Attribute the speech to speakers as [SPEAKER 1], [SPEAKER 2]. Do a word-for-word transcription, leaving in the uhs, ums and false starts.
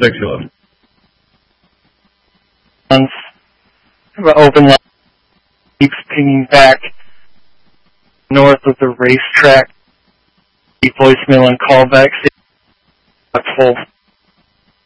[SPEAKER 1] Ridiculous.
[SPEAKER 2] Open line keeps pinging back north of the racetrack. Voicemail and callbacks. Full.